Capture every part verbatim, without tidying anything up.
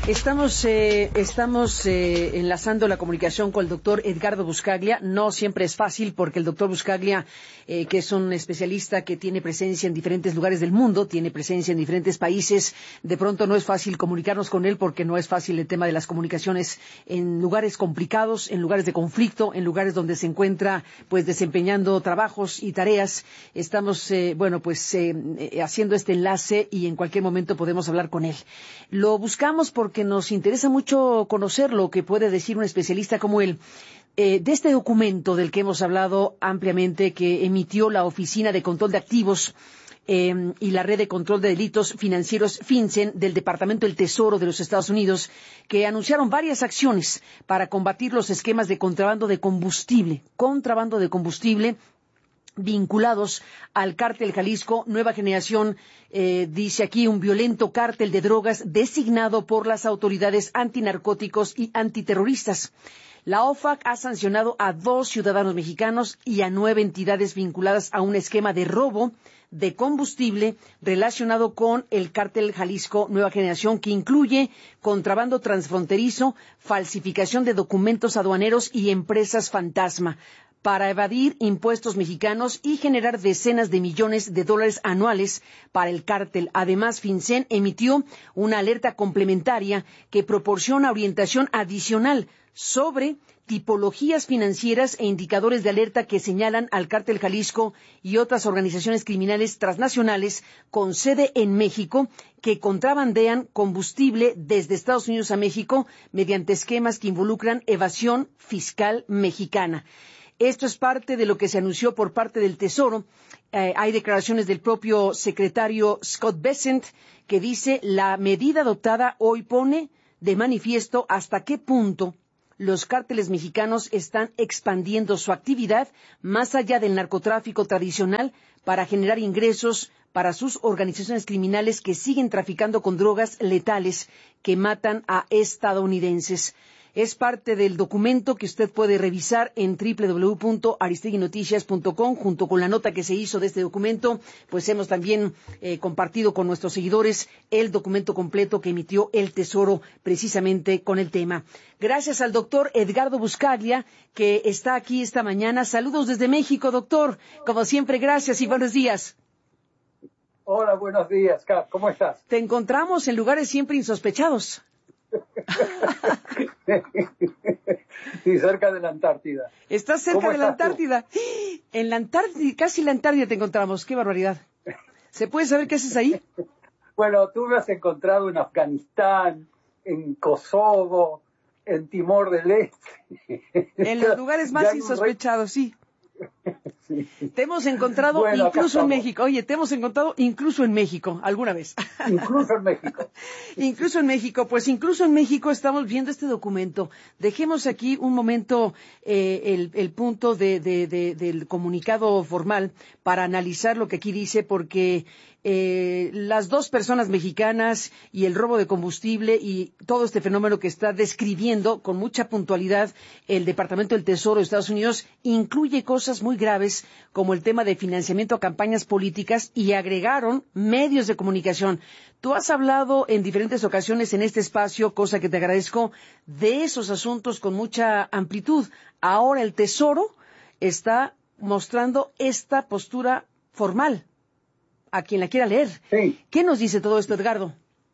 Estamos, eh, estamos eh, enlazando la comunicación con el doctor Edgardo Buscaglia. No siempre es fácil porque el doctor Buscaglia, eh, que es un especialista que tiene presencia en diferentes lugares del mundo, tiene presencia en diferentes países, de pronto no es fácil comunicarnos con él porque no es fácil el tema de las comunicaciones en lugares complicados, en lugares de conflicto, en lugares donde se encuentra pues desempeñando trabajos y tareas. Estamos, eh, bueno, pues eh, eh, haciendo este enlace y en cualquier momento podemos hablar con él. Lo buscamos porque que nos interesa mucho conocer lo que puede decir un especialista como él. Eh, de este documento del que hemos hablado ampliamente, que emitió la Oficina de Control de Activos eh, y la Red de Control de Delitos Financieros FinCEN del Departamento del Tesoro de los Estados Unidos, que anunciaron varias acciones para combatir los esquemas de contrabando de combustible, contrabando de combustible, vinculados al cártel Jalisco Nueva Generación, eh, dice aquí, un violento cártel de drogas designado por las autoridades antinarcóticos y antiterroristas. La O F A C ha sancionado a dos ciudadanos mexicanos y a nueve entidades vinculadas a un esquema de robo de combustible relacionado con el cártel Jalisco Nueva Generación, que incluye contrabando transfronterizo, falsificación de documentos aduaneros y empresas fantasma, para evadir impuestos mexicanos y generar decenas de millones de dólares anuales para el cártel. Además, FinCEN emitió una alerta complementaria que proporciona orientación adicional sobre tipologías financieras e indicadores de alerta que señalan al cártel Jalisco y otras organizaciones criminales transnacionales con sede en México que contrabandean combustible desde Estados Unidos a México mediante esquemas que involucran evasión fiscal mexicana. Esto es parte de lo que se anunció por parte del Tesoro. Eh, hay declaraciones del propio secretario Scott Bessent que dice: la medida adoptada hoy pone de manifiesto hasta qué punto los cárteles mexicanos están expandiendo su actividad más allá del narcotráfico tradicional para generar ingresos para sus organizaciones criminales que siguen traficando con drogas letales que matan a estadounidenses. Es parte del documento que usted puede revisar en doble u doble u doble u punto aristegui noticias punto com, junto con la nota que se hizo de este documento. Pues hemos también eh, compartido con nuestros seguidores el documento completo que emitió el Tesoro precisamente con el tema. Gracias al doctor Edgardo Buscaglia, que está aquí esta mañana. Saludos desde México, doctor. Como siempre, gracias y buenos días. Hola, buenos días, Kat. ¿Cómo estás? Te encontramos en lugares siempre insospechados. Y cerca de la Antártida. ¿Estás cerca de la Antártida? Tú? En la Antártida, casi en la Antártida te encontramos. ¡Qué barbaridad! ¿Se puede saber qué haces ahí? Bueno, tú me has encontrado en Afganistán, en Kosovo, en Timor del Este. En los lugares más insospechados, sí. Sí. Te hemos encontrado bueno, incluso en México. Oye, te hemos encontrado incluso en México, alguna vez. Incluso en México. Incluso en México. Pues incluso en México estamos viendo este documento. Dejemos aquí un momento eh, el, el punto de, de, de, del comunicado formal para analizar lo que aquí dice, porque eh, las dos personas mexicanas y el robo de combustible y todo este fenómeno que está describiendo con mucha puntualidad el Departamento del Tesoro de Estados Unidos incluye cosas muy graves como el tema de financiamiento a campañas políticas, y agregaron medios de comunicación. Tú has hablado en diferentes ocasiones en este espacio, cosa que te agradezco, de esos asuntos con mucha amplitud. Ahora el Tesoro está mostrando esta postura formal a quien la quiera leer. Sí. ¿Qué nos dice todo esto, Edgardo?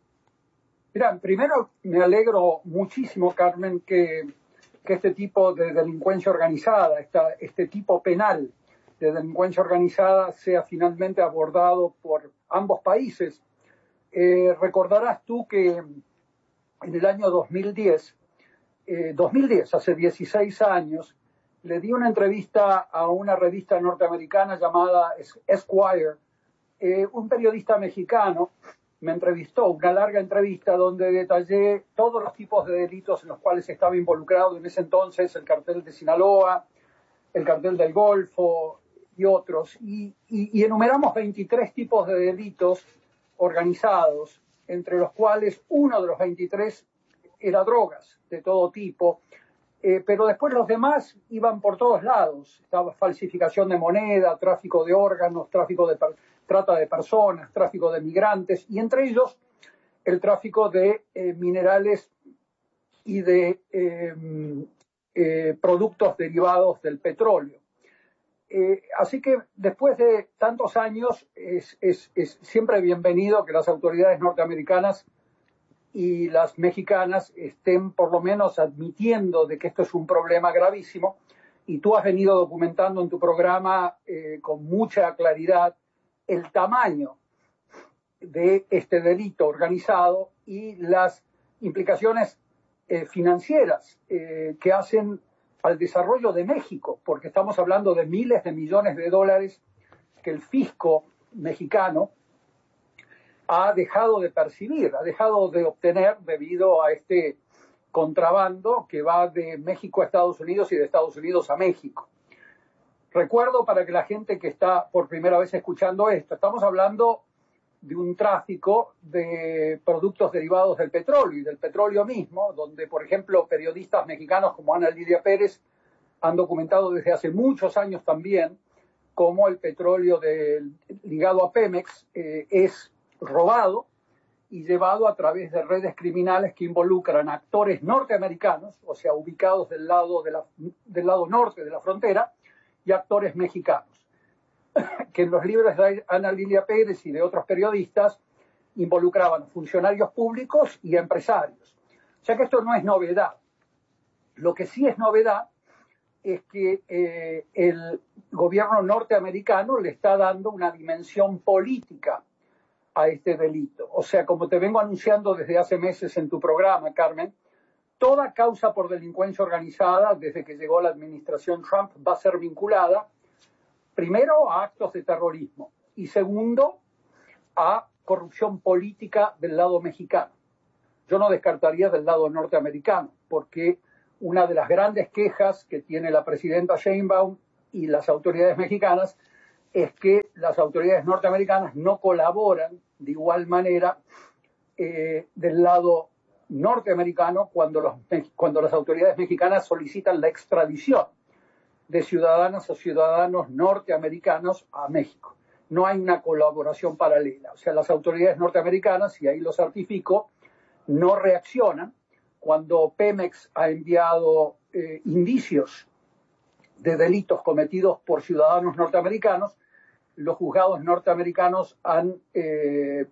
Mira, primero me alegro muchísimo, Carmen, que, que este tipo de delincuencia organizada, esta, este tipo penal de delincuencia organizada sea finalmente abordado por ambos países. Eh, recordarás tú que en el año dos mil diez, eh, dos mil diez, hace dieciséis años, le di una entrevista a una revista norteamericana llamada Esquire. Eh, un periodista mexicano me entrevistó, una larga entrevista donde detallé todos los tipos de delitos en los cuales estaba involucrado en ese entonces el cartel de Sinaloa, el cartel del Golfo y otros. Y, y, y enumeramos veintitrés tipos de delitos organizados, entre los cuales uno de los veintitrés era drogas de todo tipo. Eh, pero después los demás iban por todos lados. Estaba falsificación de moneda, tráfico de órganos, tráfico de trata de personas, tráfico de migrantes, y entre ellos el tráfico de eh, minerales y de eh, eh, productos derivados del petróleo. Eh, así que después de tantos años es, es, es siempre bienvenido que las autoridades norteamericanas y las mexicanas estén por lo menos admitiendo de que esto es un problema gravísimo, y tú has venido documentando en tu programa eh, con mucha claridad el tamaño de este delito organizado y las implicaciones eh, financieras eh, que hacen al desarrollo de México, porque estamos hablando de miles de millones de dólares que el fisco mexicano ha dejado de percibir, ha dejado de obtener debido a este contrabando que va de México a Estados Unidos y de Estados Unidos a México. Recuerdo para que la gente que está por primera vez escuchando esto, estamos hablando de un tráfico de productos derivados del petróleo y del petróleo mismo, donde, por ejemplo, periodistas mexicanos como Ana Lidia Pérez han documentado desde hace muchos años también cómo el petróleo de, ligado a Pemex eh, es robado y llevado a través de redes criminales que involucran a actores norteamericanos, o sea, ubicados del lado, de la, del lado norte de la frontera, y actores mexicanos, que en los libros de Ana Lilia Pérez y de otros periodistas involucraban a funcionarios públicos y a empresarios. O sea que esto no es novedad. Lo que sí es novedad es que eh, el gobierno norteamericano le está dando una dimensión política a este delito. O sea, como te vengo anunciando desde hace meses en tu programa, Carmen, toda causa por delincuencia organizada desde que llegó la administración Trump va a ser vinculada primero a actos de terrorismo y segundo a corrupción política del lado mexicano. Yo no descartaría del lado norteamericano, porque una de las grandes quejas que tiene la presidenta Sheinbaum y las autoridades mexicanas es que las autoridades norteamericanas no colaboran de igual manera eh, del lado norteamericano cuando, los, cuando las autoridades mexicanas solicitan la extradición de ciudadanas o ciudadanos norteamericanos a México. No hay una colaboración paralela. O sea, las autoridades norteamericanas, y ahí lo certifico, no reaccionan cuando Pemex ha enviado eh, indicios de delitos cometidos por ciudadanos norteamericanos. Los juzgados norteamericanos han eh,